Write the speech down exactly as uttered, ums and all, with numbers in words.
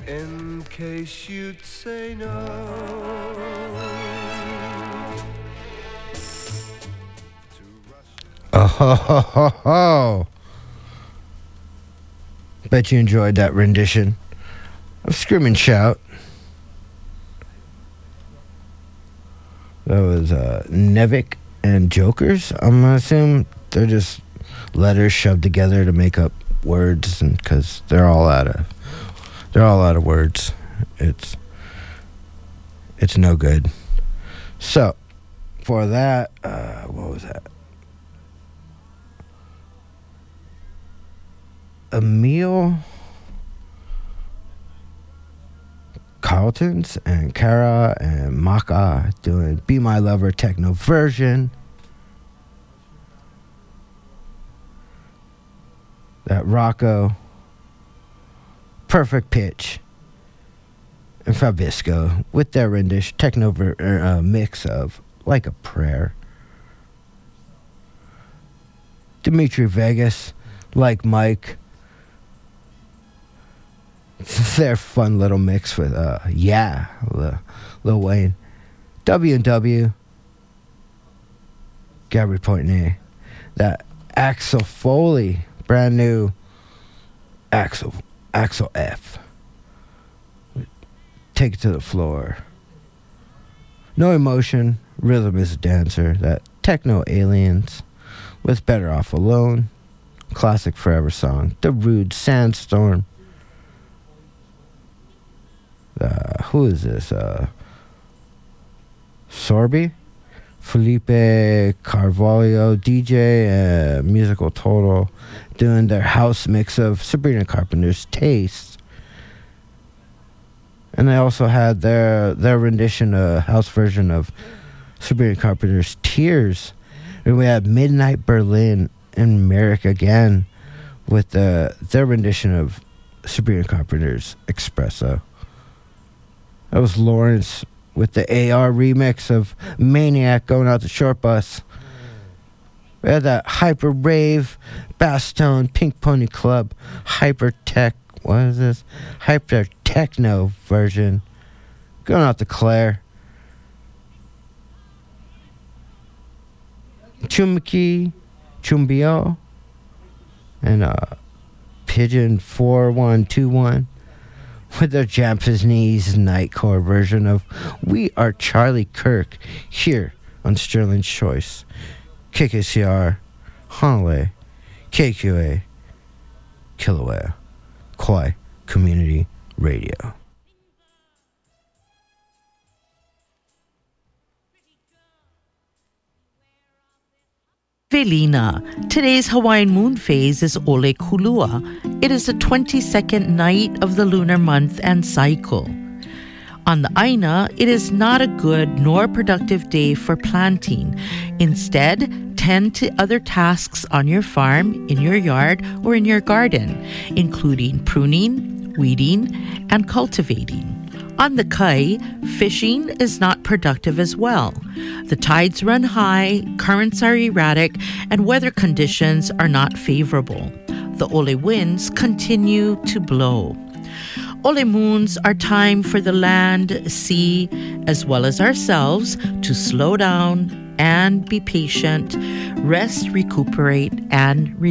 in case you'd say no. Oh, ho, ho, ho, ho. Bet you enjoyed that rendition of Scream and Shout. That was uh, Nevik and Jokers. I'm gonna assume they're just letters shoved together to make up words, and because they're all out of they're all out of words. It's it's no good. So for that, uh, what was that? Emil Carltons and Kara and Maka doing Be My Lover techno version. That Rocco, Perfect Pitch, and Fabisco with their rendition techno ver- uh, mix of Like a Prayer. Dimitri Vegas, Like Mike. Their fun little mix with uh yeah Lil, Lil Wayne, W and W, Gabby Ponte, that Axel Foley, brand new Axel Axel F. Take it to the floor. No Emotion, Rhythm is a Dancer, that Techno Aliens with Better Off Alone, classic forever song, The Rude Sandstorm. Uh, who is this? Uh, Sorby, Felipe Carvalho, D J, and Musical Total, doing their house mix of Sabrina Carpenter's Taste. And they also had their their rendition, a uh, house version of Sabrina Carpenter's Tears. And we had Midnight Berlin and Merrick again with uh, their rendition of Sabrina Carpenter's Espresso. That was Lawrence with the A R remix of Maniac going out the short bus. We had that Hyper Rave, Bastone, Pink Pony Club, Hyper Tech, what is this? Hyper Techno version. Going out to Claire. Chumki, Chumbio, and uh, Pigeon four one two one. With their Japanese Nightcore version of We Are Charlie Kirk here on Sterling's Choice, K K C R, Honolulu, K Q A, Kilauea, Kauai Community Radio. Velina. Today's Hawaiian moon phase is Ole Kulua. It is the twenty-second night of the lunar month and cycle. On the Aina, it is not a good nor productive day for planting. Instead, tend to other tasks on your farm, in your yard, or in your garden, including pruning, weeding, and cultivating. On the Kai, fishing is not productive as well. The tides run high, currents are erratic, and weather conditions are not favorable. The Ole winds continue to blow. Ole moons are time for the land, sea, as well as ourselves to slow down and be patient, rest, recuperate, and